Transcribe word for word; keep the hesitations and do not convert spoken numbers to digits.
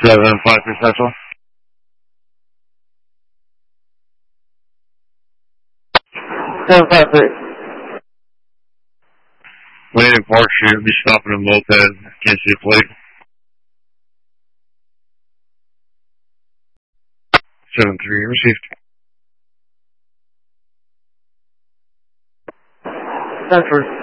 seven five three Central. seven five three. Waiting Park Street, be stopping a moped. Can't see a plate. seven three, received. Central.